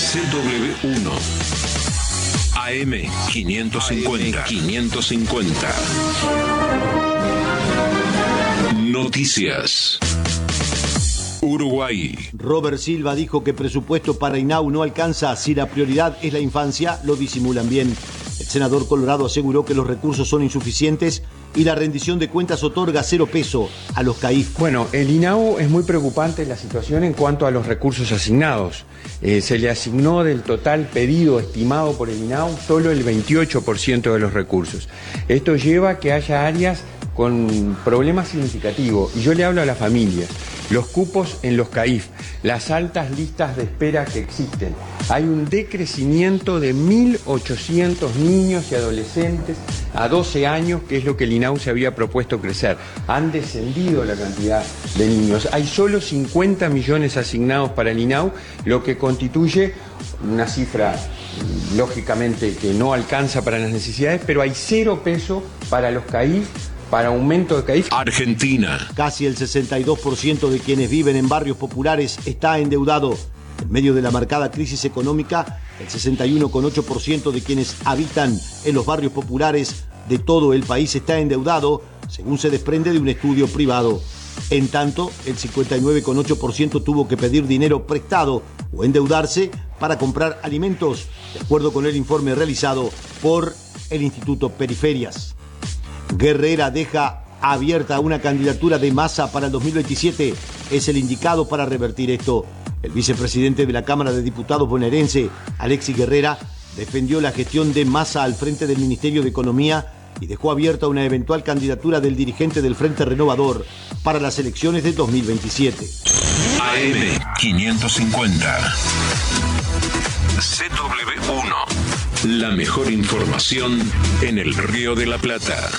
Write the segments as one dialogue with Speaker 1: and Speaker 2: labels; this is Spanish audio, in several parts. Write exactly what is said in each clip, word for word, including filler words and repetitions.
Speaker 1: C W uno. A M quinientos cincuenta. quinientos cincuenta. Noticias. Uruguay.
Speaker 2: Robert Silva dijo que presupuesto para INAU no alcanza. Si la prioridad es la infancia, lo disimulan bien. El senador colorado aseguró que los recursos son insuficientes y la rendición de cuentas otorga cero peso a los C A I F.
Speaker 3: Bueno, el INAU es muy preocupante la situación en cuanto a los recursos asignados. Eh, se le asignó del total pedido estimado por el INAU solo el veintiocho por ciento de los recursos. Esto lleva a que haya áreas con problemas significativos, y yo le hablo a las familias, los cupos en los C A I F, las altas listas de espera que existen. Hay un decrecimiento de mil ochocientos niños y adolescentes a doce años, que es lo que el INAU se había propuesto crecer. Han descendido la cantidad de niños. Hay solo cincuenta millones asignados para el INAU, lo que constituye una cifra, lógicamente, que no alcanza para las necesidades, pero hay cero peso para los C A I F, para aumento de C A I F.
Speaker 1: Argentina.
Speaker 2: Casi el sesenta y dos por ciento de quienes viven en barrios populares está endeudado. En medio de la marcada crisis económica, el sesenta y uno coma ocho por ciento de quienes habitan en los barrios populares de todo el país está endeudado, según se desprende de un estudio privado. En tanto, el cincuenta y nueve coma ocho por ciento tuvo que pedir dinero prestado o endeudarse para comprar alimentos, de acuerdo con el informe realizado por el Instituto Periferias. Guerrera deja abierta una candidatura de Massa para el dos mil veintisiete. Es el indicado para revertir esto. El vicepresidente de la Cámara de Diputados bonaerense, Alexis Guerrera, defendió la gestión de Massa al frente del Ministerio de Economía y dejó abierta una eventual candidatura del dirigente del Frente Renovador para las elecciones de dos mil veintisiete.
Speaker 1: A M quinientos cincuenta. C W uno. La mejor información en el Río de la Plata.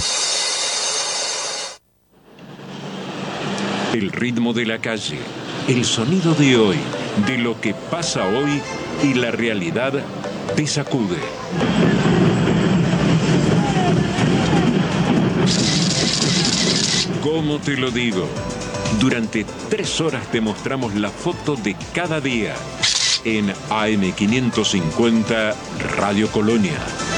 Speaker 1: El ritmo de la calle, el sonido de hoy, de lo que pasa hoy y la realidad te sacude. ¿Cómo te lo digo? Durante tres horas te mostramos la foto de cada día en A M quinientos cincuenta Radio Colonia.